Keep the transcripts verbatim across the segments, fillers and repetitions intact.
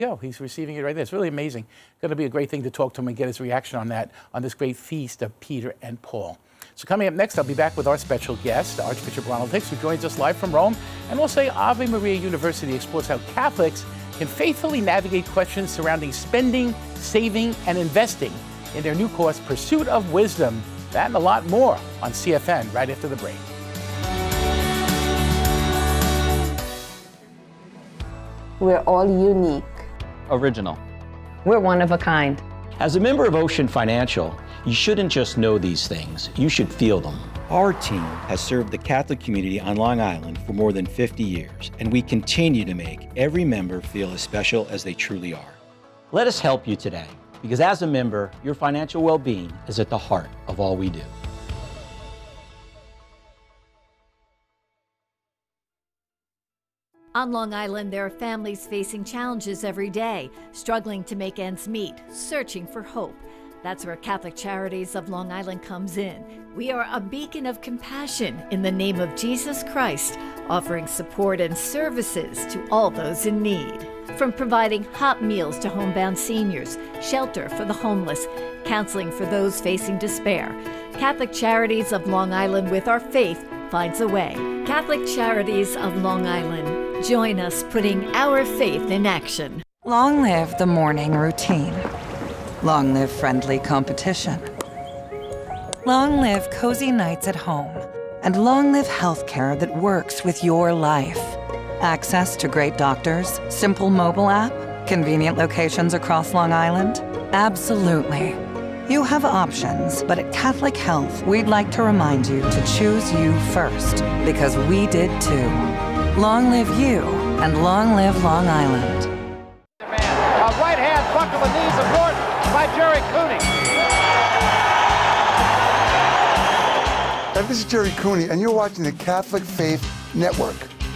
Yo, he's receiving it right there. It's really amazing. Going to be a great thing to talk to him and get his reaction on that, on this great feast of Peter and Paul. So coming up next, I'll be back with our special guest, Archbishop Ronald Hicks, who joins us live from Rome. And we'll say Ave Maria University explores how Catholics can faithfully navigate questions surrounding spending, saving, and investing in their new course, Pursuit of Wisdom. That and a lot more on C F N right after the break. We're all unique. Original. We're one of a kind. As a member of Ocean Financial, you shouldn't just know these things, you should feel them. Our team has served the Catholic community on Long Island for more than fifty years, and we continue to make every member feel as special as they truly are. Let us help you today, because as a member, your financial well-being is at the heart of all we do. On Long Island, there are families facing challenges every day, struggling to make ends meet, searching for hope. That's where Catholic Charities of Long Island comes in. We are a beacon of compassion in the name of Jesus Christ, offering support and services to all those in need. From providing hot meals to homebound seniors, shelter for the homeless, counseling for those facing despair, Catholic Charities of Long Island, with our faith, finds a way. Catholic Charities of Long Island. Join us putting our faith in action. Long live the morning routine. Long live friendly competition. Long live cozy nights at home. And long live healthcare that works with your life. Access to great doctors, simple mobile app, convenient locations across Long Island? Absolutely. You have options, but at Catholic Health, we'd like to remind you to choose you first, because we did too. Long live you, and long live Long Island. A right hand buckle the knees of Norton by Jerry Cooney. This is Jerry Cooney, and you're watching the Catholic Faith Network.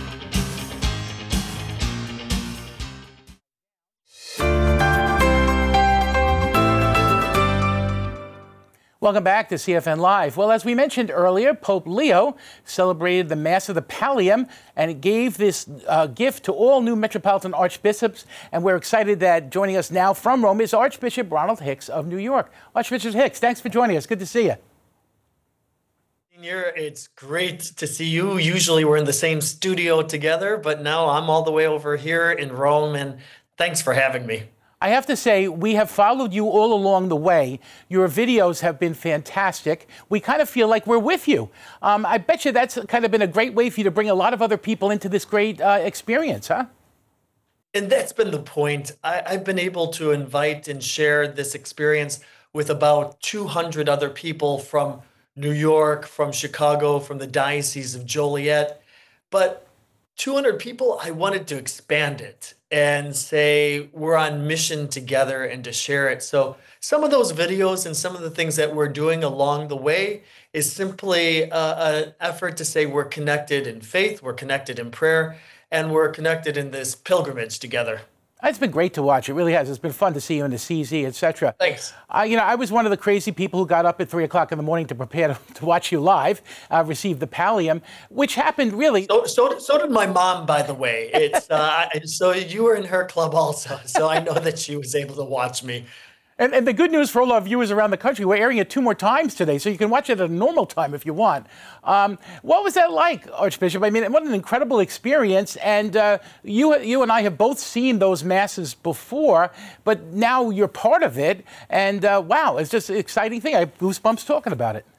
Welcome back to C F N Live. Well, as we mentioned earlier, Pope Leo celebrated the Mass of the Pallium and gave this uh, gift to all new Metropolitan Archbishops. And we're excited that joining us now from Rome is Archbishop Ronald Hicks of New York. Archbishop Hicks, thanks for joining us. Good to see you. Senior, it's great to see you. Usually we're in the same studio together, but now I'm all the way over here in Rome, and thanks for having me. I have to say, we have followed you all along the way. Your videos have been fantastic. We kind of feel like we're with you. Um, I bet you that's kind of been a great way for you to bring a lot of other people into this great uh, experience, huh? And that's been the point. I, I've been able to invite and share this experience with about two hundred other people from New York, from Chicago, from the Diocese of Joliet. But two hundred people, I wanted to expand it and say we're on mission together and to share it. So some of those videos and some of the things that we're doing along the way is simply uh, an effort to say we're connected in faith, we're connected in prayer, and we're connected in this pilgrimage together. It's been great to watch. It really has. It's been fun to see you in the C Z, et cetera. Thanks. Uh, you know, I was one of the crazy people who got up at three o'clock in the morning to prepare to, to watch you live, uh, receive the pallium, which happened really. So, so, did, so did my mom, by the way. It's uh, so you were in her club also, so I know that she was able to watch me. And, and the good news for all our viewers around the country, we're airing it two more times today, so you can watch it at a normal time if you want. Um, what was that like, Archbishop? I mean, what an incredible experience. And uh, you, you and I have both seen those masses before, but now you're part of it. And uh, wow, it's just an exciting thing. I have goosebumps talking about it.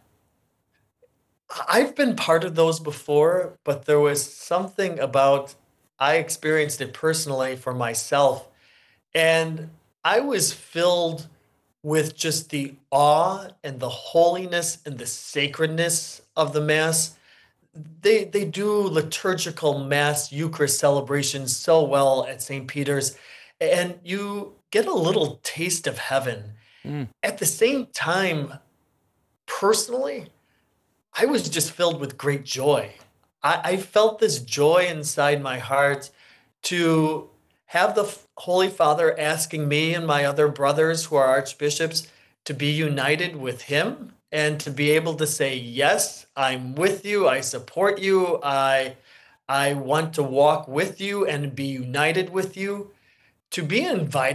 I've been part of those before, but there was something about, I experienced it personally for myself. And I was filled with just the awe and the holiness and the sacredness of the Mass. They they do liturgical Mass Eucharist celebrations so well at Saint Peter's, and you get a little taste of heaven. Mm. At the same time, personally, I was just filled with great joy. I, I felt this joy inside my heart to have the Holy Father asking me and my other brothers who are archbishops to be united with him and to be able to say, yes, I'm with you, I support you, I, I want to walk with you and be united with you, to be invited